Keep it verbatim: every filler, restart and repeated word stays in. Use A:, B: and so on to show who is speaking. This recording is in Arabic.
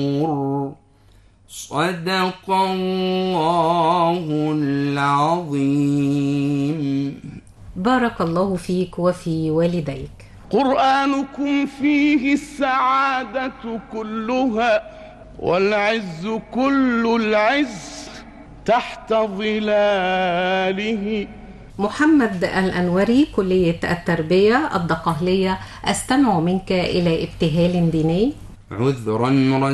A: صدق الله العظيم.
B: بارك الله فيك وفي والديك.
C: قرآنكم فيه السعادة كلها والعز كل العز تحت ظلاله.
B: محمد الأنوري، كلية التربية الدقهلية، أستمع منك إلى ابتهال ديني.
A: عذرا